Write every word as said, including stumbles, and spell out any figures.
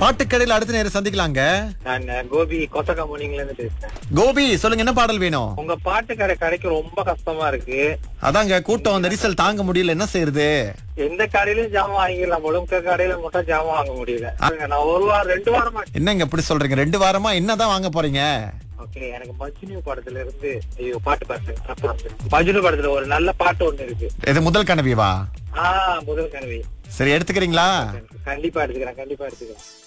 பாட்டுக்கடையில அடுத்த நேரம் சந்திக்கலாங்க. நான் கோபி கொத்தகா மோர்னிங்ல இருந்து பேசுறேன். கோபி சொல்லுங்க, என்ன பாடல் வேணும்? உங்க பாட்டு கடை கிடைக்க ரொம்ப கஷ்டமா இருக்கு. அதாங்க கூட்டம் நெரிசல் தாங்க முடியல, என்ன செய்யறது? எந்த கடையிலும் ஜாமான் வாங்கிடலாம் போல, உங்க கடையில மட்டும் ஜாமான் வாங்க முடியல. நான் ஒரு வாரம் ரெண்டு வாரமா. என்னங்க இப்படி சொல்றீங்க? ரெண்டு வாரமா என்னதான் வாங்க போறீங்க? ஓகே, எனக்கு மஜ்னு படத்துல இருந்து ஐயோ பாட்டு பாட்டு மஜ்னு படத்துல ஒரு நல்ல பாட்டு ஒண்ணு இருக்கு. இது முதல் கனவிவா? ஆஹ் முதல் கனவி. சரி, எடுத்துக்கிறீங்களா? கண்டிப்பா எடுத்துக்கிறேன், கண்டிப்பா எடுத்துக்கிறேன்.